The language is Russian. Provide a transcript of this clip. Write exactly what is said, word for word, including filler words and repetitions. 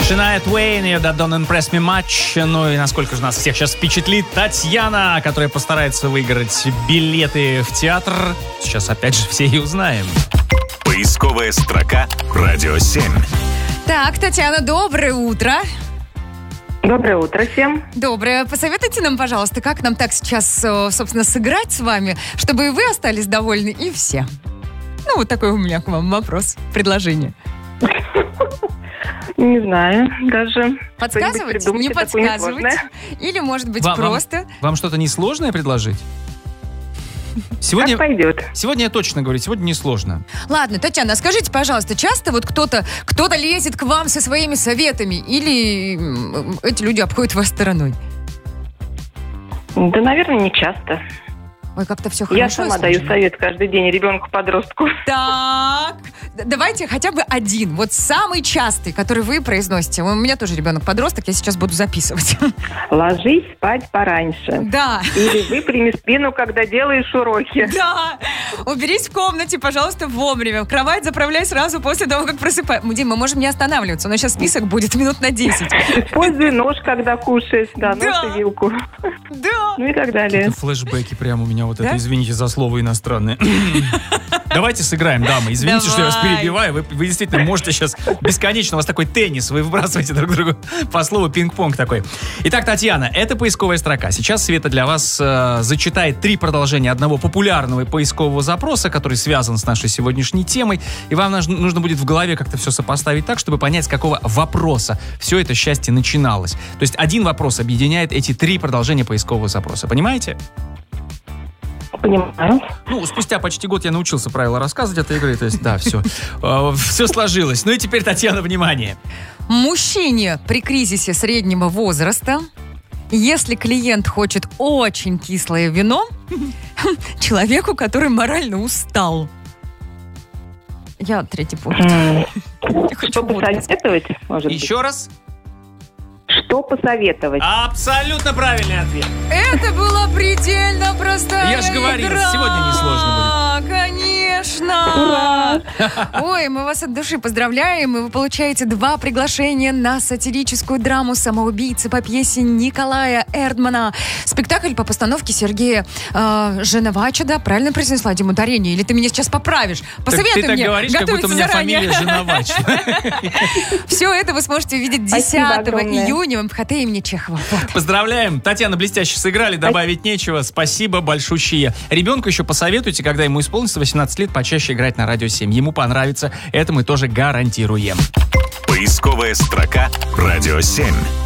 Шania Твейн, ее «That Don't Impress Me Much». Ну и насколько же нас всех сейчас впечатлит Татьяна, которая постарается выиграть билеты в театр. Сейчас опять же все и узнаем. Поисковая строка «Радио семь». Так, Татьяна, доброе утро. Доброе утро всем. Доброе. Посоветуйте нам, пожалуйста, как нам так сейчас, собственно, сыграть с вами, чтобы и вы остались довольны, и все. Ну, вот такой у меня к вам вопрос, предложение. Не знаю, даже. Подсказывать? Не подсказывать. Или, может быть, вам, просто... Вам, вам что-то несложное предложить? Сегодня, как пойдет. Сегодня я точно говорю, сегодня несложно. Ладно, Татьяна, скажите, пожалуйста, часто вот кто-то, кто-то лезет к вам со своими советами, или эти люди обходят вас стороной? Да, наверное, не часто. Ой, как-то все хорошо. Я сама даю совет каждый день ребенку-подростку. Так, давайте хотя бы один, вот самый частый, который вы произносите. У меня тоже ребенок-подросток, я сейчас буду записывать. Ложись спать пораньше. Да. Или выпрями спину, когда делаешь уроки. Да. Уберись в комнате, пожалуйста, вовремя. В кровать заправляй сразу после того, как просыпаешься. Дим, мы можем не останавливаться, у нас сейчас список будет минут на десять. Используй нож, когда кушаешь, да, нож Да. и вилку. Да. Ну и так далее. Это флешбеки прямо у меня вот Да? это, извините за слово иностранное. Давайте сыграем, дамы. Извините, что я вас Давай. перебиваю. Вы, вы действительно можете сейчас бесконечно. У вас такой теннис. Вы выбрасываете друг другу по слову пинг-понг такой. Итак, Татьяна, это поисковая строка. Сейчас Света для вас э, зачитает три продолжения одного популярного поискового запроса, который связан с нашей сегодняшней темой. И вам нужно, нужно будет в голове как-то все сопоставить так, чтобы понять, с какого вопроса все это счастье начиналось. То есть один вопрос объединяет эти три продолжения поискового запроса. Понимаете? Понимаю. Ну, спустя почти год я научился правила рассказывать этой игры, то есть, да, все. Все сложилось. Ну и теперь, Татьяна, внимание. Мужчине при кризисе среднего возраста, если клиент хочет очень кислое вино, человеку, который морально устал. Я третий пункт. Я хочу Что водку. посоветовать, может быть? Еще раз. Что посоветовать? Абсолютно правильный ответ. Это была предельно простая Я ж говорил, игра. сегодня несложно Конечно. Ой, мы вас от души поздравляем, и вы получаете два приглашения на сатирическую драму «Самоубийцы» по пьесе Николая Эрдмана. Спектакль по постановке Сергея э, Женовачеда. Правильно произнесла, Дима, ударение? Или ты меня сейчас поправишь? Посоветуй Ты так мне. говоришь, как будто у меня заранее. фамилия Женовач. Все это вы сможете увидеть Спасибо десятого огромное. июня в МХТ имени Чехова. Вот. Поздравляем. Татьяна, блестяще сыграли, добавить нечего. Спасибо большущее. Ребенку еще посоветуйте, когда ему исполнится восемнадцать лет, почаще играть на Радио семь. Ему понравится. Это мы тоже гарантируем. Поисковая строка «Радио семь».